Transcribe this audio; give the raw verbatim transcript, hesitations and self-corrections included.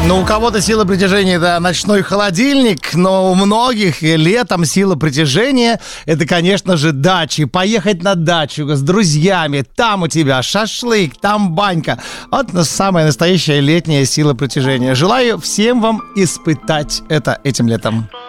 Ну, у кого-то сила притяжения — это ночной холодильник, но у многих летом сила притяжения — это, конечно же, дачи. Поехать на дачу с друзьями, там у тебя шашлык, там банька. Вот самая настоящая летняя сила притяжения. Желаю всем вам испытать это этим летом.